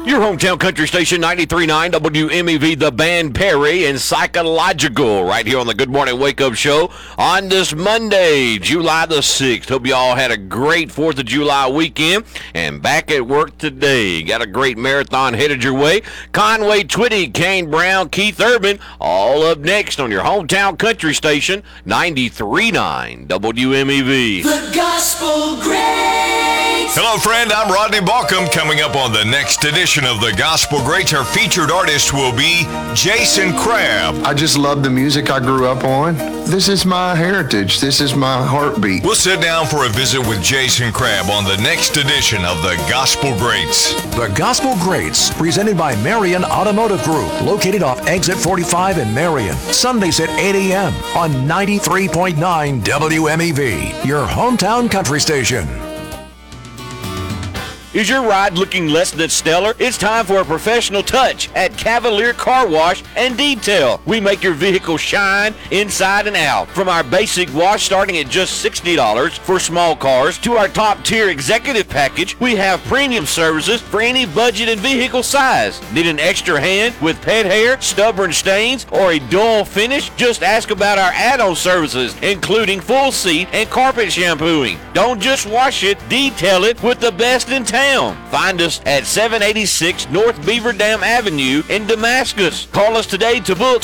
Your hometown country station, 93.9 WMEV, The Band Perry, and Psychological, right here on the Good Morning Wake Up Show on this Monday, July the 6th. Hope you all had a great 4th of July weekend and back at work today. Got a great marathon headed your way. Conway Twitty, Kane Brown, Keith Urban, all up next on your hometown country station, 93.9 WMEV. The Gospel Greats. Hello, friend. I'm Rodney Balcom. Coming up on the next edition of the Gospel Greats, our featured artist will be Jason Crabb. I just love the music I grew up on. This is my heritage. This is my heartbeat. We'll sit down for a visit with Jason Crabb on the next edition of the Gospel Greats. The Gospel Greats, presented by Marion Automotive Group, located off Exit 45 in Marion. Sundays at 8 a.m. on 93.9 WMEV, your hometown country station. Is your ride looking less than stellar? It's time for a professional touch at Cavalier Car Wash and Detail. We make your vehicle shine inside and out. From our basic wash starting at just $60 for small cars to our top tier executive package, we have premium services for any budget and vehicle size. Need an extra hand with pet hair, stubborn stains, or a dull finish? Just ask about our add-on services, including full seat and carpet shampooing. Don't just wash it, detail it with the best in town. Find us at 786 North Beaver Dam Avenue in Damascus. Call us today to book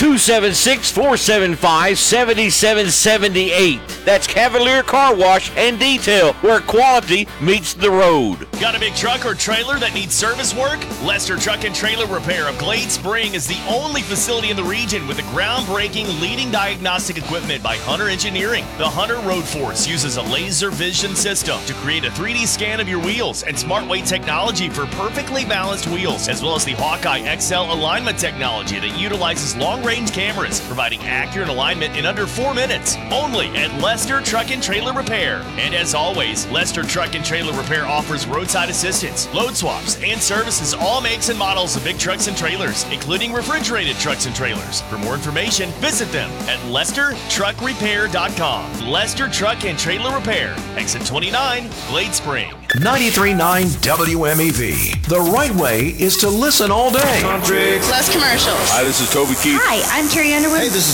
276-475-7778. That's Cavalier Car Wash and Detail, where quality meets the road. Got a big truck or trailer that needs service work? Lester Truck and Trailer Repair of Glade Spring is the only facility in the region with a groundbreaking leading diagnostic equipment by Hunter Engineering. The Hunter Road Force uses a laser vision system to create a 3D scan of your wheels and smart weight technology for perfectly balanced wheels, as well as the Hawkeye XL alignment technology that utilizes long-range cameras, providing accurate alignment in under 4 minutes. Only at Lester Truck and Trailer Repair. And as always, Lester Truck and Trailer Repair offers roadside assistance, load swaps, and services all makes and models of big trucks and trailers, including refrigerated trucks and trailers. For more information, visit them at LesterTruckRepair.com. Lester Truck and Trailer Repair, exit 29, Glade Spring. 93.9 WMEV. The right way is to listen all day. Less commercials. Hi, this is Toby Keith. Hi, I'm Carrie Underwood. Hey, this is